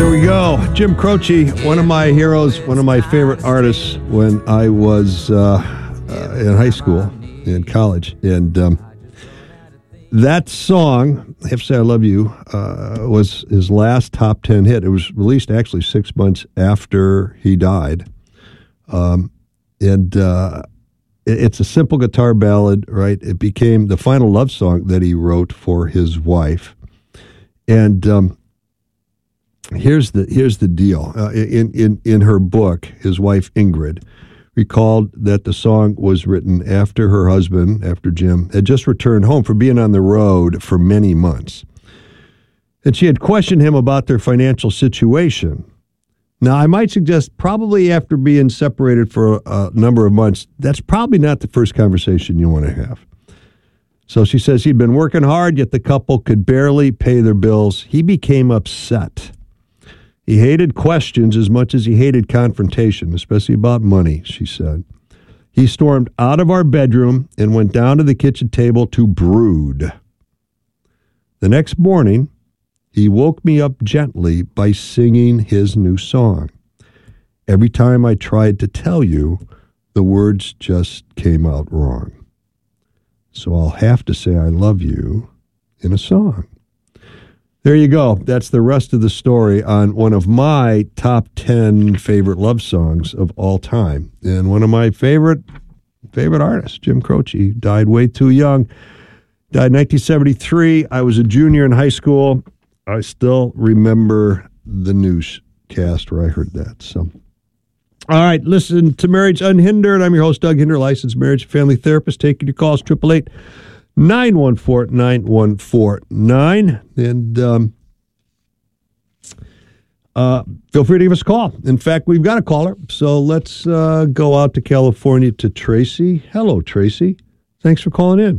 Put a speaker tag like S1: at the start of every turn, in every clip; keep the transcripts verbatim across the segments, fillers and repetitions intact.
S1: Here we go. Jim Croce, one of my heroes, one of my favorite artists when I was uh, uh, in high school, in college. And um, that song, I have to say I Love You, uh, was his last top ten hit. It was released actually six months after he died. Um, and uh, it, it's a simple guitar ballad, right? It became the final love song that he wrote for his wife. And um, here's the here's the deal. Uh, in, in, in her book, his wife Ingrid recalled that the song was written after her husband, after Jim, had just returned home from being on the road for many months. And she had questioned him about their financial situation. Now, I might suggest probably after being separated for a, a number of months, that's probably not the first conversation you want to have. So she says he'd been working hard, yet the couple could barely pay their bills. He became upset. He hated questions as much as he hated confrontation, especially about money, she said. He stormed out of our bedroom and went down to the kitchen table to brood. The next morning, he woke me up gently by singing his new song. Every time I tried to tell you, the words just came out wrong. So I'll have to say I love you in a song. There you go. That's the rest of the story on one of my top ten favorite love songs of all time. And one of my favorite favorite artists, Jim Croce, died way too young. Died in nineteen seventy-three. I was a junior in high school. I still remember the newscast where I heard that. So, all right, listen to Marriage Unhindered. I'm your host, Doug Hinder, licensed marriage and family therapist. Taking your calls, triple eight nine one four, nine one four nine. And um, uh, feel free to give us a call. In fact, we've got a caller, so let's uh, go out to California to Tracy. Hello, Tracy. Thanks for calling in.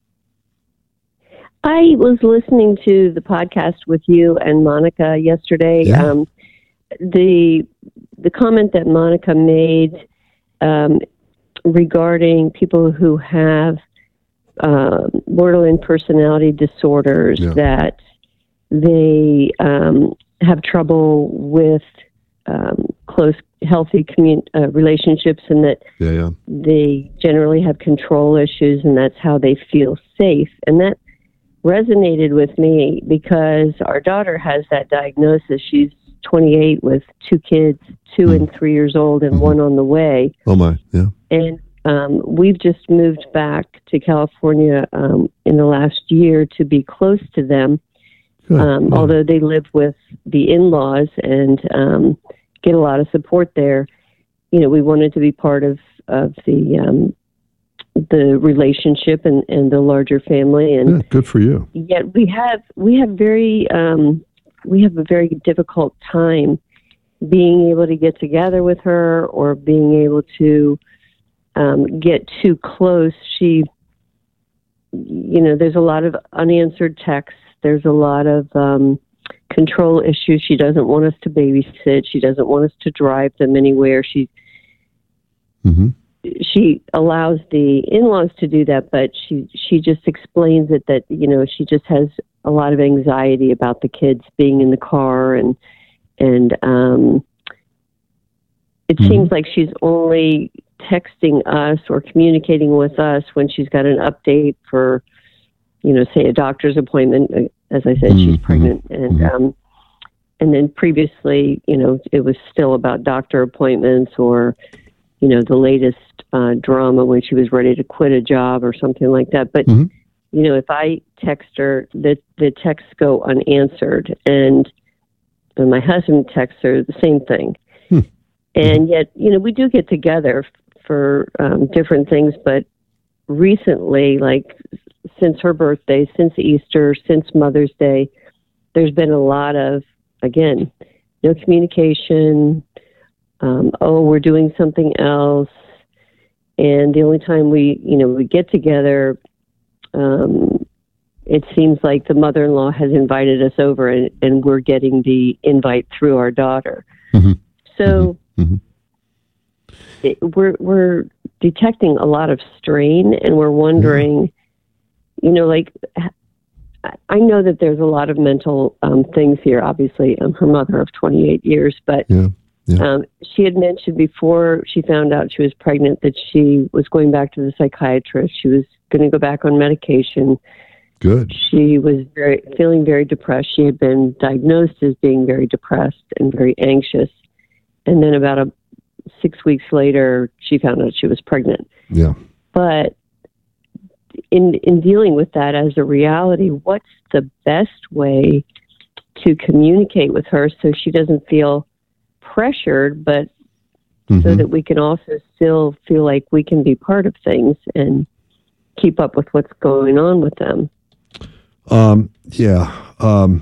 S2: I was listening to the podcast with you and Monica yesterday.
S1: Yeah.
S2: Um, the the comment that Monica made um, regarding people who have uh, borderline personality disorders,
S1: Yeah.
S2: that they um, have trouble with um, close, healthy commun- uh, relationships, and that
S1: Yeah, yeah.
S2: they generally have control issues, and that's how they feel safe. And that resonated with me because our daughter has that diagnosis. She's twenty-eight with two kids, two
S1: Mm.
S2: and three years old, and
S1: Mhm.
S2: one on the way.
S1: Oh, my. Yeah.
S2: And um, we've just moved back to California um, in the last year to be close to them,
S1: Good.
S2: um,
S1: Yeah.
S2: although they live with the in-laws and um, get a lot of support there. You know, we wanted to be part of, of the um, the relationship and, and the larger family. And
S1: Yeah, good for you.
S2: yet we have we have very um, we have a very difficult time being able to get together with her or being able to um, get too close. She, you know, there's a lot of unanswered texts. There's a lot of um, control issues. She doesn't want us to babysit. She doesn't want us to drive them anywhere. She
S1: Mm-hmm.
S2: she allows the in-laws to do that, but she she just explains it that, you know, she just has a lot of anxiety about the kids being in the car, and and um, it
S1: Mhm.
S2: seems like she's only texting us or communicating with us when she's got an update for, you know, say a doctor's appointment. As I said, she's
S1: Mhm.
S2: pregnant, and
S1: Mhm.
S2: um, and then previously, you know, it was still about doctor appointments or, you know, the latest uh, drama when she was ready to quit a job or something like that. But,
S1: Mhm.
S2: you know, if I text her, the, the texts go unanswered. And, and my husband texts her the same thing.
S1: Hmm.
S2: And yet, you know, we do get together for um, different things. But recently, like since her birthday, since Easter, since Mother's Day, there's been a lot of, again, no communication. Um, oh, we're doing something else. And the only time we, you know, we get together, um, it seems like the mother-in-law has invited us over, and, and we're getting the invite through our daughter.
S1: Mm-hmm.
S2: So
S1: Mm-hmm.
S2: it, we're we're detecting a lot of strain, and we're wondering, you know, like I- I know that there's a lot of mental um, things here. Obviously, I'm her mother of twenty-eight years, but
S1: Yeah. Yeah.
S2: um, she had mentioned before she found out she was pregnant that she was going back to the psychiatrist. She was going to go back on medication.
S1: Good.
S2: She was very feeling very depressed. She had been diagnosed as being very depressed and very anxious. And then about a six weeks later, she found out she was pregnant.
S1: Yeah.
S2: But in in dealing with that as a reality, what's the best way to communicate with her so she doesn't feel pressured, but
S1: Mm-hmm.
S2: so that we can also still feel like we can be part of things and keep up with what's going on with them?
S1: Um, yeah. Um,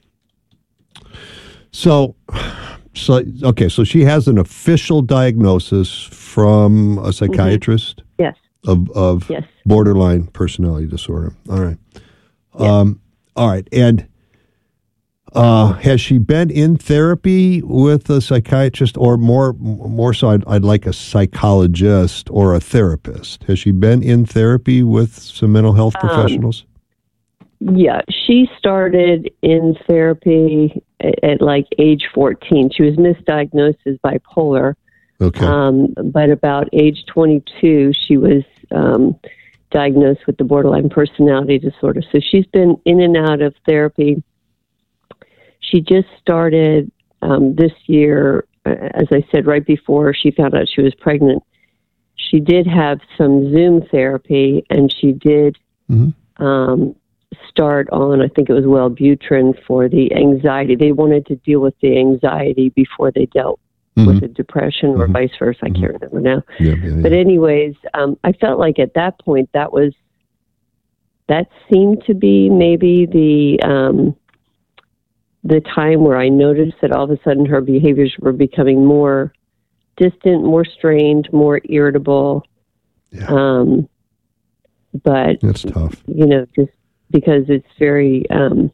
S1: so, so, okay. So she has an official diagnosis from a psychiatrist
S2: Mm-hmm. Yes.
S1: of, of
S2: Yes.
S1: borderline personality disorder. All right.
S2: Yes.
S1: Um, all right. And, uh, has she been in therapy with a psychiatrist, or more, more so I'd, I'd like a psychologist or a therapist? Has she been in therapy with some mental health professionals?
S2: Um, Yeah, she started in therapy at, at like age fourteen. She was misdiagnosed as bipolar.
S1: Okay.
S2: Um, but about age twenty-two, she was um, diagnosed with the borderline personality disorder. So she's been in and out of therapy. She just started um, this year, as I said, right before she found out she was pregnant. She did have some Zoom therapy, and she did
S1: Mm-hmm.
S2: um, start on, I think it was Wellbutrin for the anxiety. They wanted to deal with the anxiety before they dealt
S1: Mm-hmm.
S2: with the depression, or
S1: Mhm.
S2: vice versa. I can't remember now.
S1: Yeah, yeah, yeah.
S2: But anyways, um, I felt like at that point that was that seemed to be maybe the um, the time where I noticed that all of a sudden her behaviors were becoming more distant, more strained, more irritable.
S1: Yeah.
S2: Um, but
S1: That's tough.
S2: you know, just because it's very, um,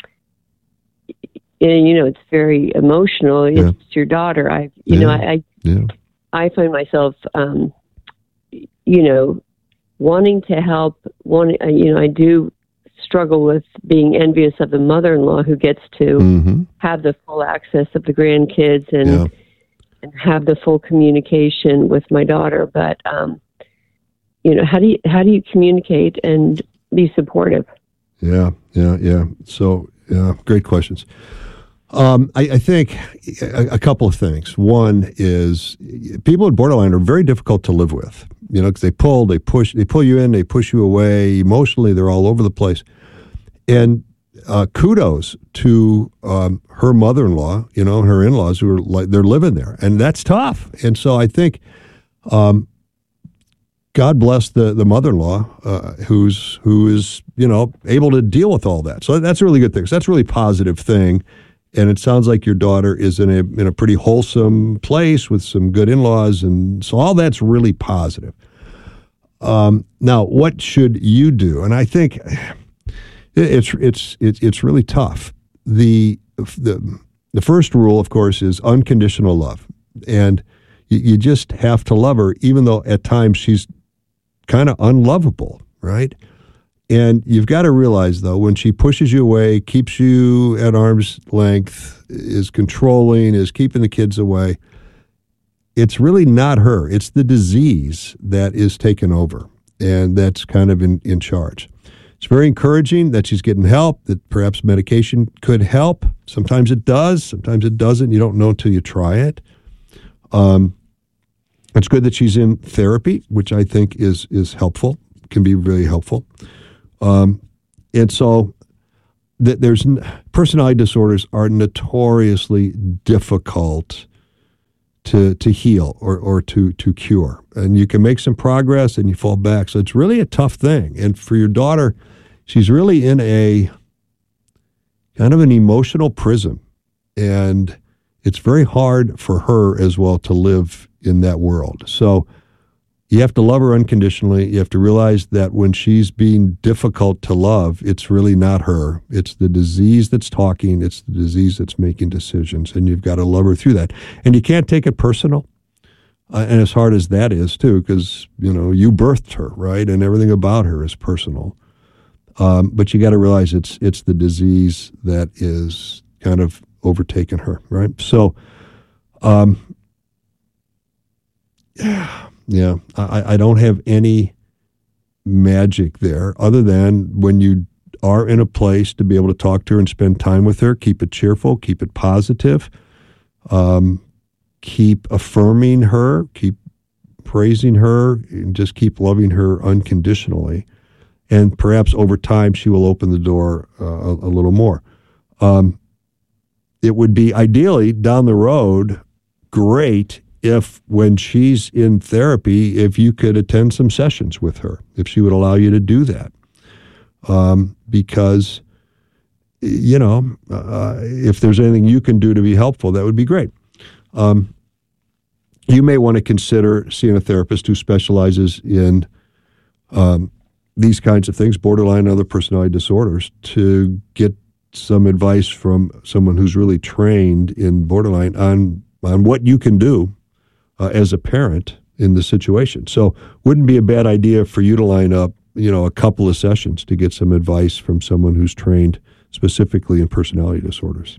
S2: and, you know, it's very emotional. It's
S1: Yeah.
S2: your daughter. I, you know,
S1: Yeah.
S2: I,
S1: Yeah.
S2: I find myself, um, you know, wanting to help. One, uh, you know, I do struggle with being envious of the mother-in-law who gets to
S1: Mm-hmm.
S2: have the full access of the grandkids and,
S1: Yeah.
S2: and have the full communication with my daughter. But, um, you know, how do you, how do you communicate and be supportive?
S1: Yeah. Yeah. Yeah. So, yeah, great questions. Um, I, I think a, a couple of things. One is people with borderline are very difficult to live with, you know, because they pull, they push, they pull you in, they push you away. Emotionally, they're all over the place. And uh, kudos to um, her mother-in-law, you know, and her in-laws who are like, they're living there. And that's tough. And so I think um, God bless the, the mother-in-law uh, who's, who is, you know, able to deal with all that. So that's a really good thing. So that's a really positive thing. And it sounds like your daughter is in a in a pretty wholesome place with some good in-laws, and so all that's really positive. Um, now, what should you do? And I think it's it's it's it's really tough. The the the first rule, of course, is unconditional love, and you, you just have to love her, even though at times she's kind of unlovable, right? And you've got to realize, though, when she pushes you away, keeps you at arm's length, is controlling, is keeping the kids away, it's really not her. It's the disease that is taken over, and that's kind of in, in charge. It's very encouraging that she's getting help, that perhaps medication could help. Sometimes it does, sometimes it doesn't. You don't know until you try it. Um, it's good that she's in therapy, which I think is is helpful, can be really helpful. Um, and so th- there's personality disorders are notoriously difficult to to heal or, or to, to cure. And you can make some progress and you fall back. So it's really a tough thing. And for your daughter, she's really in a kind of an emotional prison. And it's very hard for her as well to live in that world. So you have to love her unconditionally. You have to realize that when she's being difficult to love, it's really not her. It's the disease that's talking. It's the disease that's making decisions. And you've got to love her through that. And you can't take it personal. Uh, and as hard as that is, too, because, you know, you birthed her, right? And everything about her is personal. Um, but you got to realize it's it's the disease that is kind of overtaken her, right? So, um, yeah, yeah, I, I don't have any magic there other than when you are in a place to be able to talk to her and spend time with her, keep it cheerful, keep it positive, um, keep affirming her, keep praising her, and just keep loving her unconditionally. And perhaps over time she will open the door uh, a, a little more. Um, it would be ideally down the road great if when she's in therapy, if you could attend some sessions with her, if she would allow you to do that. Um, because, you know, uh, if there's anything you can do to be helpful, that would be great. Um, you may want to consider seeing a therapist who specializes in um, these kinds of things, borderline and other personality disorders, to get some advice from someone who's really trained in borderline on on what you can do uh, as a parent in the situation. So wouldn't be a bad idea for you to line up, you know, a couple of sessions to get some advice from someone who's trained specifically in personality disorders.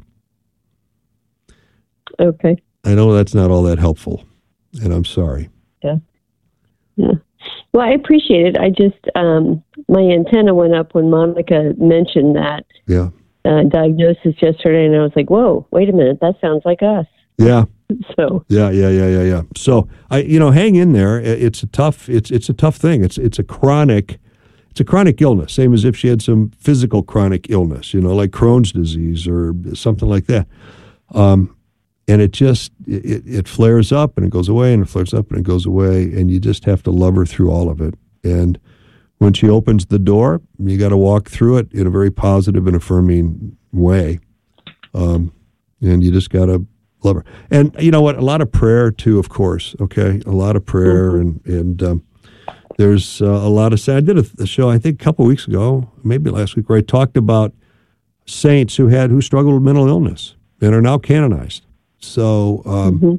S2: Okay.
S1: I know that's not all that helpful, and I'm sorry.
S2: Yeah. Yeah. Well, I appreciate it. I just, um, my antenna went up when Monica mentioned that
S1: Yeah.
S2: uh, diagnosis yesterday, and I was like, whoa, wait a minute, that sounds like us.
S1: Yeah.
S2: So.
S1: Yeah, yeah, yeah, yeah, yeah. So I, you know, hang in there. It's a tough, it's it's a tough thing. It's it's a chronic, it's a chronic illness. Same as if she had some physical chronic illness, you know, like Crohn's disease or something like that. Um, and it just it, it flares up and it goes away and it flares up and it goes away, and you just have to love her through all of it. And when she opens the door, you got to walk through it in a very positive and affirming way. Um, and you just got to love her. And you know what? A lot of prayer too, of course. Okay. A lot of prayer. Mm-hmm. And, and, um, there's uh, a lot of, I did a, a show, I think a couple of weeks ago, maybe last week, where I talked about saints who had, who struggled with mental illness and are now canonized. So, um, mm-hmm.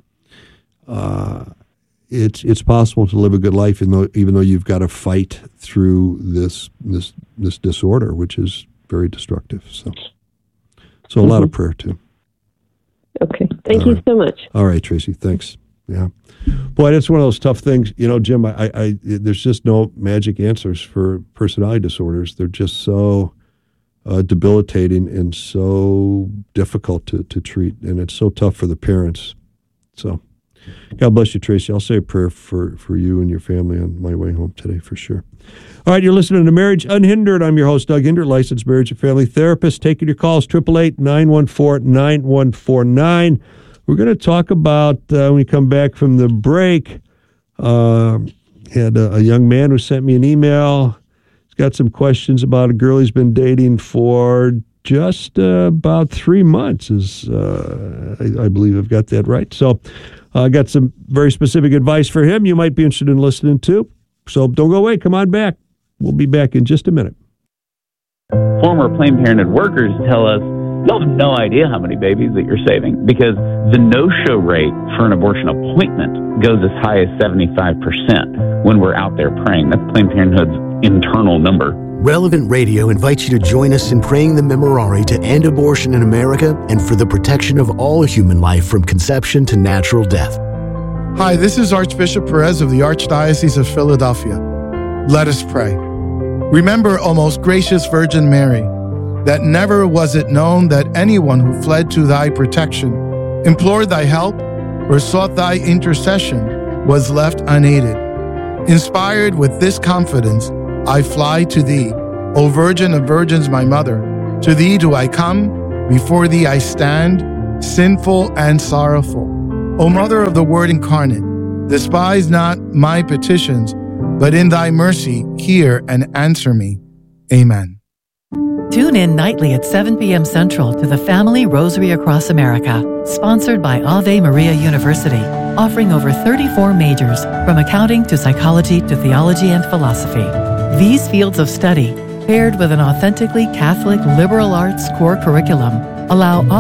S1: uh, it's, it's possible to live a good life, even though, even though you've got to fight through this, this, this disorder, which is very destructive. So, so a mm-hmm. lot of prayer too.
S2: Okay. Thank
S1: All
S2: you
S1: right.
S2: so much.
S1: All right, Tracy. Thanks. Yeah. Boy, that's one of those tough things. You know, Jim, I, I, I there's just no magic answers for personality disorders. They're just so uh, debilitating and so difficult to, to treat. And it's so tough for the parents. So God bless you, Tracy. I'll say a prayer for, for you and your family on my way home today for sure. All right, you're listening to Marriage Unhindered. I'm your host, Doug Hindert, licensed marriage and family therapist. Taking your calls, eight eight eight, nine one four, nine one four nine. We're going to talk about, uh, when we come back from the break, uh, had a, a young man who sent me an email. He's got some questions about a girl he's been dating for just uh, about three months, is uh, I, I believe I've got that right. So I uh, got some very specific advice for him you might be interested in listening to. So don't go away. Come on back. We'll be back in just a minute.
S3: Former Planned Parenthood workers tell us, you'll have no idea how many babies that you're saving, because the no-show rate for an abortion appointment goes as high as seventy-five percent when we're out there praying. That's Planned Parenthood's internal number.
S4: Relevant Radio invites you to join us in praying the Memorare to end abortion in America and for the protection of all human life from conception to natural death.
S5: Hi, this is Archbishop Perez of the Archdiocese of Philadelphia. Let us pray. Remember, O most gracious Virgin Mary, that never was it known that anyone who fled to thy protection, implored thy help, or sought thy intercession was left unaided. Inspired with this confidence, I fly to thee, O Virgin of Virgins, my mother. To thee do I come, before thee I stand, sinful and sorrowful. O Mother of the Word incarnate, despise not my petitions, but in thy mercy hear and answer me. Amen.
S6: Tune in nightly at seven p.m. Central to the Family Rosary Across America, sponsored by Ave Maria University, offering over thirty-four majors, from accounting to psychology to theology and philosophy. These fields of study, paired with an authentically Catholic liberal arts core curriculum, allow